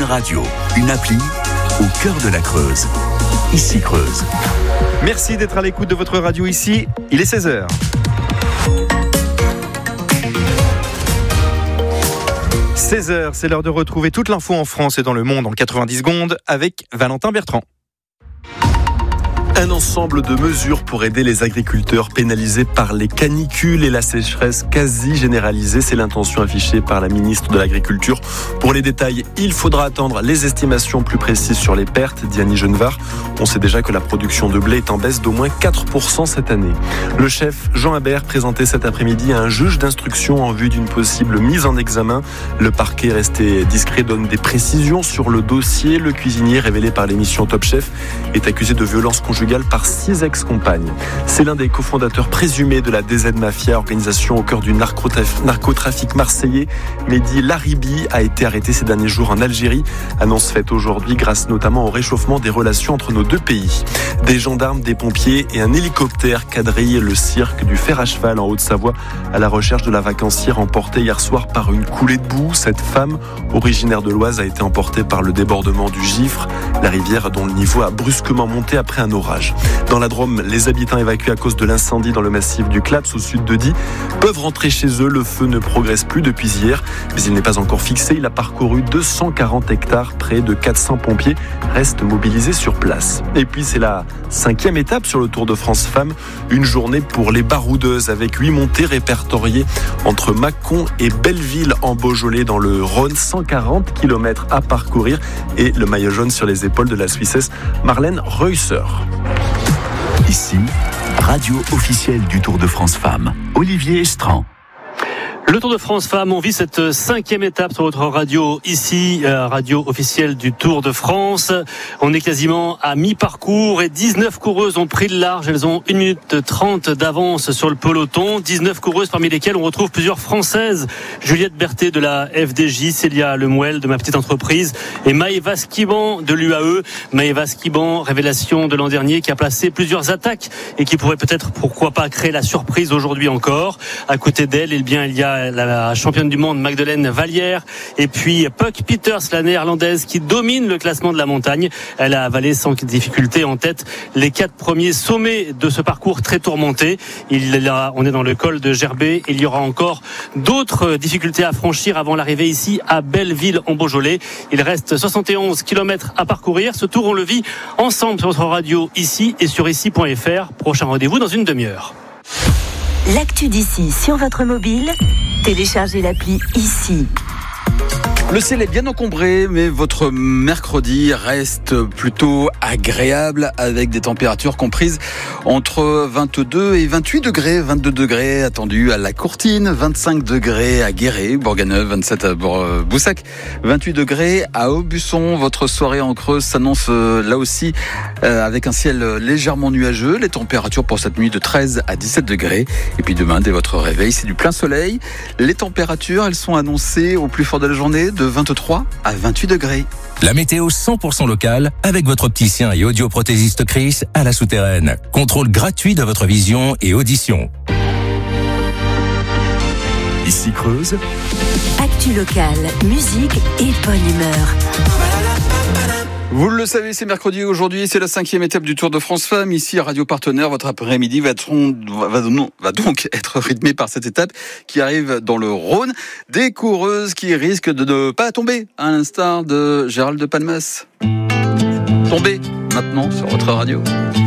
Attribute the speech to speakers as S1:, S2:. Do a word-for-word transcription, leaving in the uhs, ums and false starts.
S1: Radio, une appli au cœur de la Creuse. Ici Creuse.
S2: Merci d'être à l'écoute de votre radio ici. Il est seize heures. seize heures, c'est l'heure de retrouver toute l'info en France et dans le monde en quatre-vingt-dix secondes avec Valentin Bertrand.
S3: Un ensemble de mesures pour aider les agriculteurs pénalisés par les canicules et la sécheresse quasi généralisée. C'est l'intention affichée par la ministre de l'Agriculture. Pour les détails, il faudra attendre les estimations plus précises sur les pertes, dit Annie Genevard. On sait déjà que la production de blé est en baisse d'au moins quatre pour cent cette année. Le chef Jean Habert présentait cet après-midi à un juge d'instruction en vue d'une possible mise en examen. Le parquet resté discret donne des précisions sur le dossier. Le cuisinier, révélé par l'émission Top Chef, est accusé de violence conjugale par six ex-compagnes. C'est l'un des cofondateurs présumés de la D Z Mafia, organisation au cœur du narcotrafic marseillais. Mehdi Laribi a été arrêté ces derniers jours en Algérie. Annonce faite aujourd'hui grâce notamment au réchauffement des relations entre nos deux pays. Des gendarmes, des pompiers et un hélicoptère quadrillent le cirque du fer à cheval en Haute-Savoie à la recherche de la vacancière emportée hier soir par une coulée de boue. Cette femme, originaire de l'Oise, a été emportée par le débordement du Gifre, la rivière dont le niveau a brusquement monté après un orage. Dans la Drôme, les habitants évacués à cause de l'incendie dans le massif du Claps au sud de Die peuvent rentrer chez eux. Le feu ne progresse plus depuis hier, mais il n'est pas encore fixé. Il a parcouru deux cent quarante hectares. Près de quatre cents pompiers restent mobilisés sur place. Et puis c'est la cinquième étape sur le Tour de France Femmes. Une journée pour les baroudeuses avec huit montées répertoriées entre Mâcon et Belleville en Beaujolais dans le Rhône. cent quarante kilomètres à parcourir et le maillot jaune sur les épaules de la Suissesse Marlène Reusser.
S1: Ici, radio officielle du Tour de France Femmes, Olivier Estran.
S4: Le Tour de France Femmes, on vit cette cinquième étape sur votre radio, ici, euh, radio officielle du Tour de France. On est quasiment à mi-parcours et dix-neuf coureuses ont pris le large. Elles ont une minute trente d'avance sur le peloton. dix-neuf coureuses parmi lesquelles on retrouve plusieurs Françaises. Juliette Berthet de la F D J, Célia Lemuel de Ma Petite Entreprise et Maëva Skiban de l'U A E. Maëva Skiban, révélation de l'an dernier, qui a placé plusieurs attaques et qui pourrait peut-être, pourquoi pas, créer la surprise aujourd'hui encore. À côté d'elle, eh bien, il y a la championne du monde Magdeleine Vallière et puis Puck Peters, la néerlandaise qui domine le classement de la montagne. Elle a avalé sans difficulté en tête les quatre premiers sommets de ce parcours très tourmenté. Il y a, on est dans le col de Gerbet. Il y aura encore d'autres difficultés à franchir avant l'arrivée ici à Belleville en Beaujolais. Il reste soixante et onze kilomètres à parcourir. Ce tour, on le vit ensemble sur votre radio ici et sur ici point f r. Prochain rendez-vous dans une demi-heure.
S5: L'actu d'ici sur votre mobile, téléchargez l'appli ici.
S6: Le ciel est bien encombré, mais votre mercredi reste plutôt agréable avec des températures comprises entre vingt-deux et vingt-huit degrés. vingt-deux degrés attendus à La Courtine, vingt-cinq degrés à Guéret, Bourganeuf, vingt-sept à Boussac, vingt-huit degrés à Aubusson. Votre soirée en Creuse s'annonce là aussi avec un ciel légèrement nuageux. Les températures pour cette nuit de treize à dix-sept degrés. Et puis demain, dès votre réveil, c'est du plein soleil. Les températures, elles sont annoncées au plus fort de la journée de vingt-trois à vingt-huit degrés.
S7: La météo cent pour cent locale avec votre opticien et audioprothésiste Chris à la Souterraine. Contrôle gratuit de votre vision et audition.
S1: Ici Creuse.
S5: Actu locale, musique et bonne humeur.
S6: Vous le savez, c'est mercredi aujourd'hui, c'est la cinquième étape du Tour de France Femmes. Ici, à Radio Partenaire, votre après-midi va, va, va donc être rythmé par cette étape qui arrive dans le Rhône. Des coureuses qui risquent de ne pas tomber, à l'instar de Gérald de Palmas. Tombez maintenant sur votre radio.